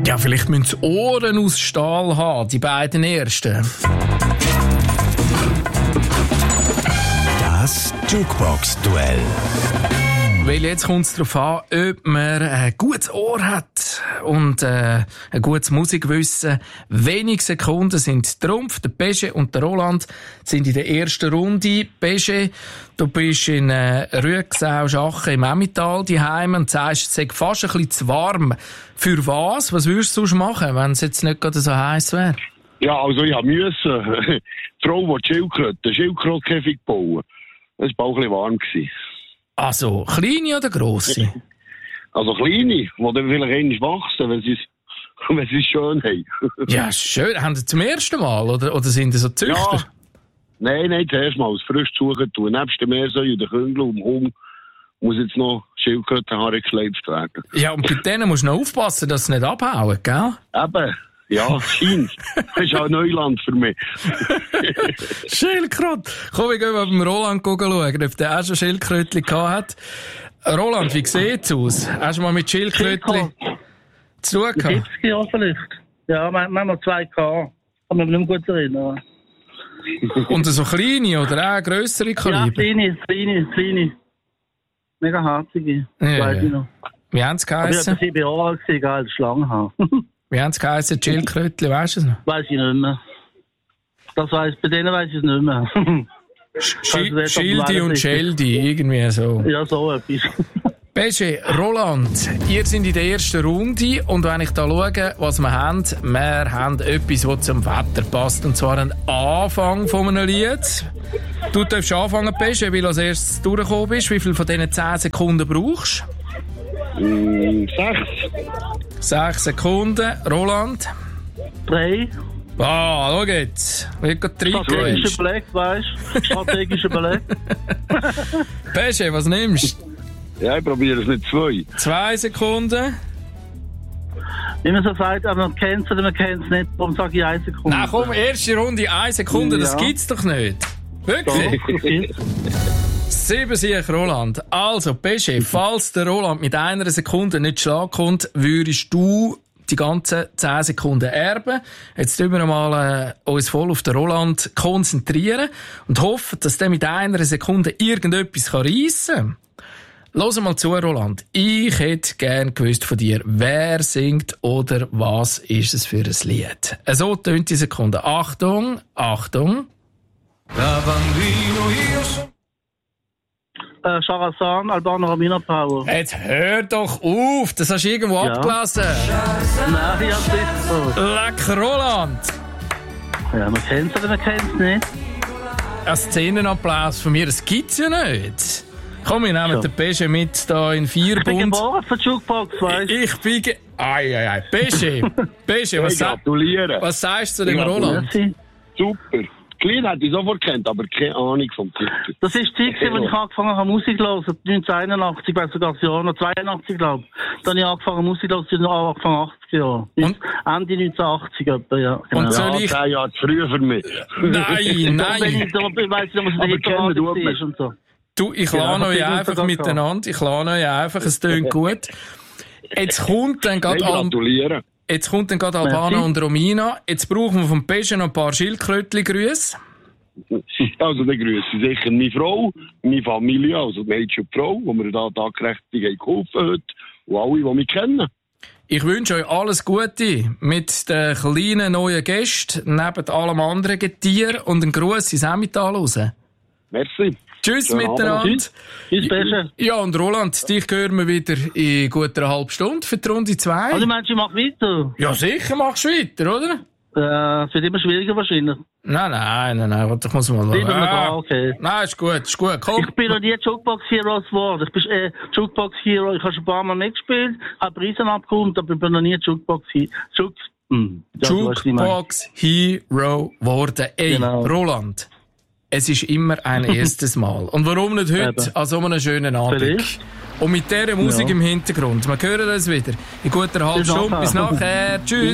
Ja, vielleicht müssen sie Ohren aus Stahl haben, die beiden ersten. Das Jukebox-Duell. Weil jetzt kommt es darauf an, ob man ein gutes Ohr hat und ein gutes Musikwissen. Wenige Sekunden sind Trumpf. Der Pesche und der Roland sind in der ersten Runde. Pesche, du bist in Rüegsau Schachen im Emmental daheim und sagst, es sei fast ein bisschen zu warm. Für was? Was würdest du sonst machen, wenn es jetzt nicht gerade so heiß wäre? Ja, also ich musste. Die Frau, die Schildkrötenkäfig bauen. Das war auch ein bisschen warm. Also, kleine oder grosse? Also kleine, die dann vielleicht einmal wachsen, wenn sie es schön haben. Ja, schön. Haben sie zum ersten Mal oder sind sie so Züchter? Ja. Nein, zuerst mal als frisch suchen tun. Nebst dem Meersäu und den Küngel und dem Hund muss jetzt noch Schildkrötenhaare geschleift werden. Ja, und bei denen musst du noch aufpassen, dass sie nicht abhauen, gell? Eben. Ja, scheint. Das ist auch Neuland für mich. Schildkröte. Komm, wir gehen mal beim Roland schauen, ob der auch schon Schildkrötchen gehabt hat. Roland, wie sieht's aus? Hast du mal mit Schildkrötchen zu tun gehabt? 70 Jahre vielleicht. Ja, manchmal 2 gehabt. Kann mich nicht mehr gut erinnern. Und so kleine oder auch grössere Kaliber? Ja, kleine. Mega herzige. Ja. Weiß ich noch. Wie haben sie geheissen? Ich war 7 Jahre alt, egal, Schlangenhaar. Wie haben sie geheissen? Schildkrötchen, weisst du es noch? Weiß ich nicht mehr. Bei denen weiss ich es nicht mehr. Schildi und Scheldi, irgendwie so. Ja, so etwas. Pesche, Roland, ihr seid in der ersten Runde und wenn ich da schaue, was wir haben etwas, das zum Wetter passt, und zwar ein Anfang von einem Lied. Du darfst anfangen, Pesche, weil du als erstes durchgekommen bist. Wie viel von diesen 10 Sekunden brauchst du? 6 Sekunden. Roland? 3. Schau jetzt. Wird gerade 3 strategischer Beleg, weißt du? Strategischer Beleg. Pesche, was nimmst du? Ja, ich probiere es mit 2. 2 Sekunden. Wie man so sagt, aber man kennt es oder man kennt es nicht. Warum sage ich 1 Sekunde? Na komm, erste Runde 1 Sekunde, das gibt's doch nicht. Wirklich? 7 Sieg, Roland. Also, Pesche, falls der Roland mit 1 Sekunde nicht Schlag kommt, würdest du die ganzen 10 Sekunden erben. Jetzt tun wir mal uns voll auf den Roland konzentrieren und hoffen, dass der mit 1 Sekunde irgendetwas reissen kann. Hör mal zu, Roland. Ich hätte gern gewusst von dir, wer singt oder was ist es für ein Lied. So tönt die Sekunde. Achtung, Achtung. Charazan, Albano Ramina Power. Jetzt hör doch auf, das hast du irgendwo abgelesen. Nein, ich hab's nicht so. Leck, Roland. Ja, man kennt's oder man kennt's nicht. Ein Szenenapplaus von mir, das gibt's ja nicht. Komm, wir nehmen den Pesche mit da in 4 Bund. Ich bin geboren für Jukebox, weißt du? Ich bin Pesche, was sagst du zu dem Roland? Super. Klein hätte ich sofort gekannt, aber keine Ahnung vom Titel. Das ist die Zeit, als ich angefangen habe, Musik zu hören. 1981, ich weiß sogar das Jahr noch, 82, glaube ich. Dann habe ich angefangen, Musik zu hören, Anfang 80 Jahre. Und? Ende 1980 etwa, ja. Genau. Und soll ich... 10 Jahre zu früh für mich. Nein. Ich weiss nicht, was der Hitparade ist und so. Du, ich lade euch einfach miteinander. Ich lade euch einfach, es tönt gut. Jetzt kommt dann gerade Albano und Romina. Jetzt brauchen wir vom Pesche noch ein paar Schildkrötchen-Grüße. Also, dann grüße ich sicher meine Frau, meine Familie, also Mädchen und Frau, die mir da tagkräftig geholfen heute, und alle, die mich kennen. Ich wünsche euch alles Gute mit den kleinen neuen Gästen, neben allem anderen Getier, und einen Gruß ins Emmental raus. Merci. Tschüss miteinander. Tschüss, Pesche. Ja, und Roland, dich hören wir wieder in gut einer halben Stunde für die Runde 2. Also meinst du, ich mach weiter? Ja, sicher machst du weiter, oder? Es wird immer schwieriger wahrscheinlich. Nein, warte, ich muss mal schauen. Okay. Nein, ist gut, komm. Ich bin noch nie Jukebox Heroes geworden. Ich bin Jukebox Hero, ich habe schon ein paar Mal mitgespielt, habe Preise abgeholt, aber ich bin noch nie Jukebox Hero geworden. Ey, genau. Roland. Es ist immer ein erstes Mal. Und warum nicht heute an so einem schönen Abend? Und mit dieser Musik im Hintergrund. Wir hören uns wieder in guter halben Stunde. Bis nachher. Tschüss.